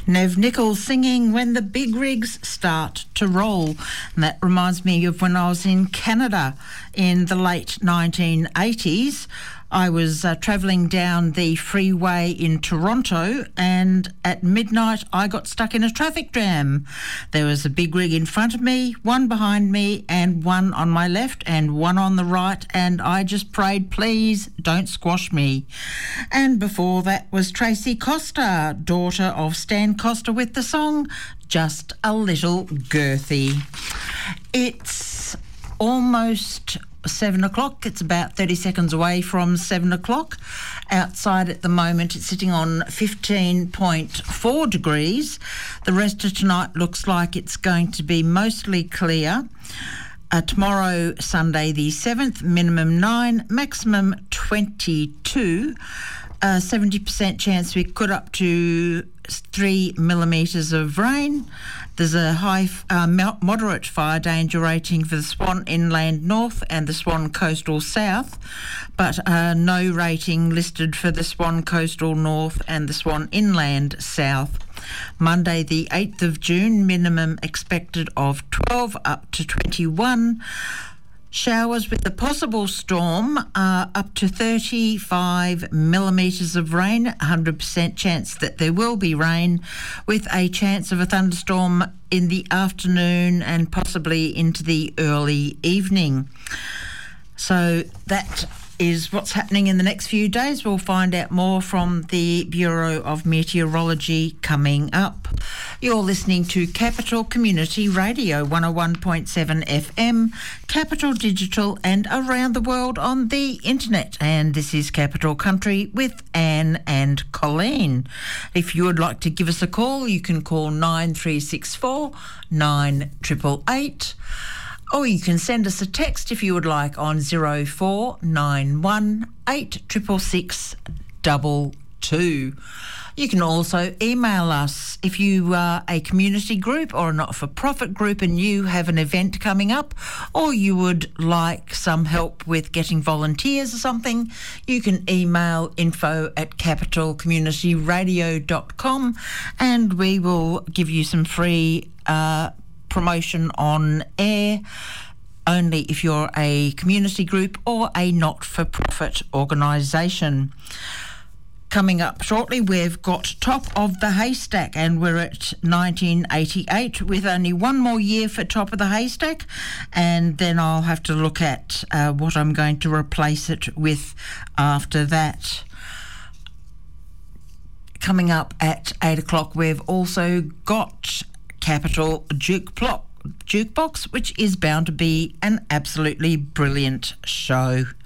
Nev Nichols singing When the Big Rigs Start to Roll. And that reminds me of when I was in Canada in the late 1980s. I was travelling down the freeway in Toronto, and at midnight I got stuck in a traffic jam. There was a big rig in front of me, one behind me, and one on my left and one on the right, and I just prayed, please don't squash me. And before that was Tracy Costa, daughter of Stan Costa, with the song Just a Little Girthy. It's almost 7 o'clock. It's about 30 seconds away from 7 o'clock. Outside at the moment it's sitting on 15.4 degrees. The rest of tonight looks like it's going to be mostly clear. Tomorrow, Sunday the 7th, minimum 9, maximum 22. 70% chance we could up to 3 millimetres of rain. There's a high, moderate fire danger rating for the Swan Inland North and the Swan Coastal South, but no rating listed for the Swan Coastal North and the Swan Inland South. Monday the 8th of June, minimum expected of 12 up to 21. Showers with a possible storm, up to 35 millimetres of rain, 100% chance that there will be rain, with a chance of a thunderstorm in the afternoon and possibly into the early evening. So that is what's happening in the next few days. We'll find out more from the Bureau of Meteorology coming up. You're listening to Capital Community Radio 101.7 FM, Capital Digital, and around the world on the internet. And this is Capital Country with Anne and Colleen. If you would like to give us a call, you can call 9364 9888. Or you can send us a text if you would like on 0491 866 22. You can also email us if you are a community group or a not-for-profit group and you have an event coming up, or you would like some help with getting volunteers or something. You can email info@capitalcommunityradio.com and we will give you some free promotion on air, only if you're a community group or a not-for-profit organisation. Coming up shortly, we've got Top of the Haystack, and we're at 1988 with only one more year for Top of the Haystack, and then I'll have to look at what I'm going to replace it with after that. Coming up at 8 o'clock, we've also got Capital Jukebox, which is bound to be an absolutely brilliant show.